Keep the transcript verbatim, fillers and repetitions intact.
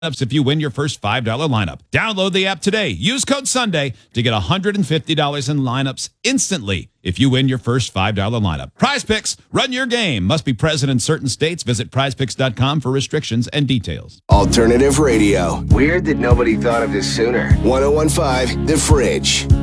if you win your first five dollar lineup. Download the app today. Use code Sunday to get one hundred fifty dollars in lineups instantly if you win your first five dollar lineup. Prize Picks, run your game. Must be present in certain states. Visit prize picks dot com for restrictions and details. Alternative Radio. Weird that nobody thought of this sooner. one oh one point five The Fridge.